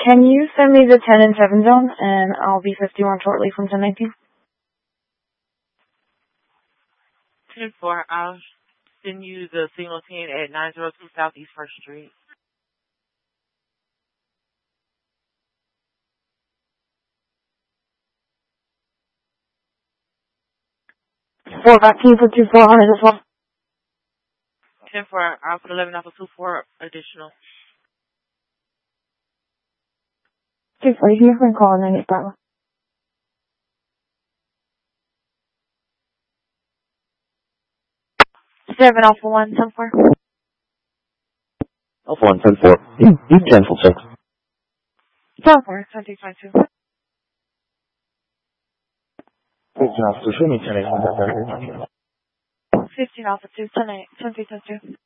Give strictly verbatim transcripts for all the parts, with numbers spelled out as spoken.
Can you send me the ten and seven zone, and I'll be fifty-one shortly from ten nineteen? ten four, I'll send you the signal ten at nine oh two Southeast First Street. four vaccine for two four hundred as well. ten four, I'll put eleven off of two four additional. two four, you can call and then it's Bravo. seven Alpha one, ten four. Alpha one, ten four. You, you cancel six. ten four, twenty twenty-two. So show me ten eight. fifteen Alpha two, ten eight, twenty twenty-two.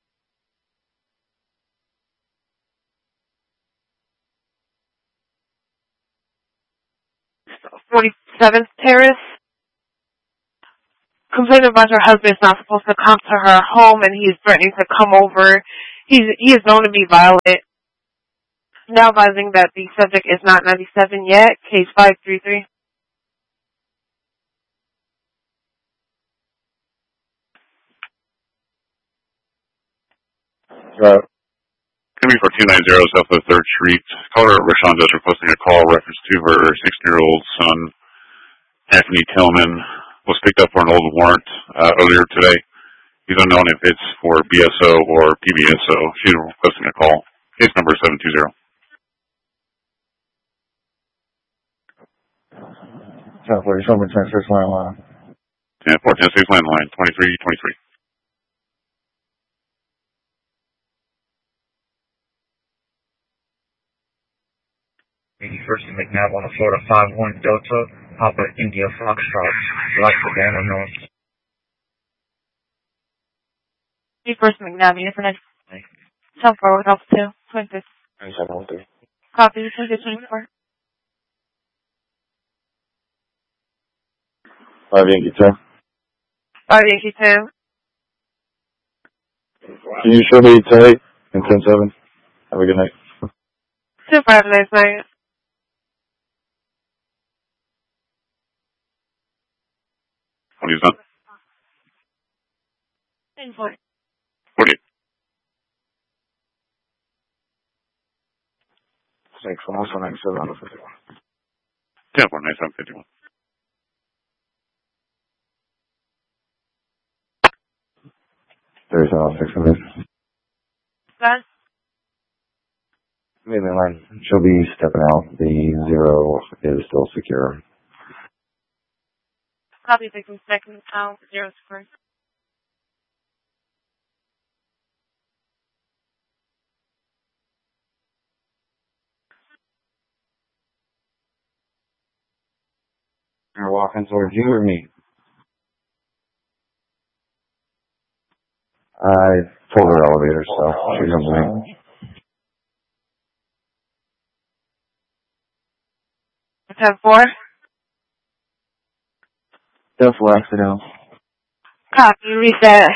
forty-seventh Terrace. Complaint about her husband is not supposed to come to her home, and he is threatening to come over. He's, he is known to be violent. Now advising that the subject is not ninety-seven yet. Case five three three. Uh, coming for two ninety South of third Street. Caller Rashawn is requesting a call reference to her sixteen-year-old son, Anthony Tillman, was picked up for an old warrant uh, earlier today. He's unknown if it's for B S O or P B S O. She's requesting a call. Case number seven two zero. ten four, show me ten six landline. ten four, ten six landline, twenty-three twenty-three. eighty-first and McNabb on the Florida five one Delta, Papa India Foxtrot, Light Savannah North. eighty-first McNabb, unit for next. ten four with Alpha two, twenty-six. ninety-seven oh three. Copy, twenty-six twenty-four. five Yankee two. five Yankee two. Can you show me ten eight and ten seven? Have a good night. Super, have a nice night. What is that? ten four. forty-eight. six, also ninety-seven out of fifty-one. ten four, ninety-seven fifty-one. thirty-seven out of six hundred. Got it. Mainland line. She'll be stepping out. The zero is still secure. Copy, taking second out, zero square. You're walking towards you or me? I told her elevator, so she comes to me. ten four. Careful, accident. Copy, reset.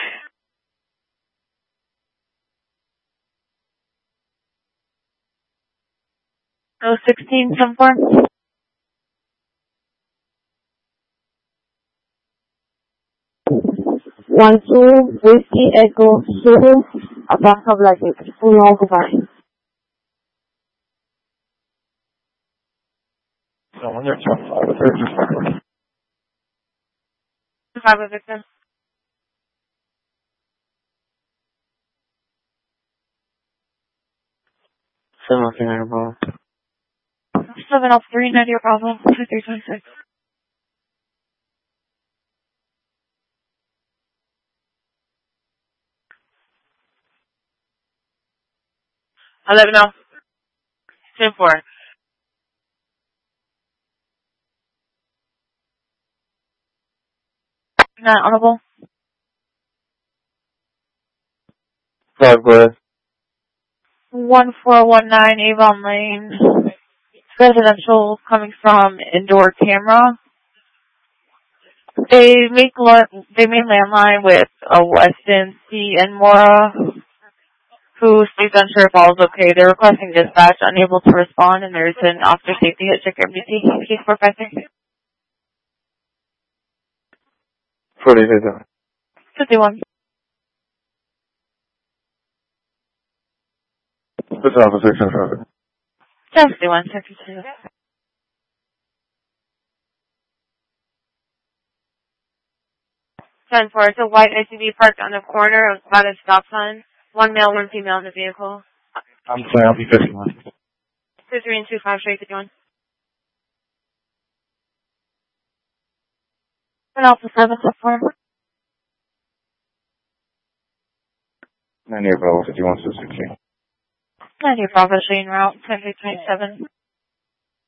Oh, sixteen, ten four. One, two, whiskey, echo, zero, a back of like it, full occupied. So when they're twenty-five, they're Five of victim. seven okay, nine ball. seven up three, ninety or Bravo, two three twenty-six. eleven off. ten four. Not honorable. Five, go ahead. one four one nine Avon Lane. Residential coming from indoor camera. They make lo- they made landline with a Weston C and Mora. who states unsure if all is okay. They're requesting dispatch, unable to respond, and there's an officer safety hit. Check M D T, case four five six. forty fifty-one. fifty-one. This officer confirmed. fifty-one, fifty-two. ten four, it's a white S U V parked on the corner of about a stop sign. One male, one female in the vehicle. I'm sorry, I'll be fifty-one. two three and two five, straight fifty-one. And Alpha seven, to four. ninety-eight Bravo fifty-one to sixteen. ninety Bravo, Shane route, ten three twenty-seven.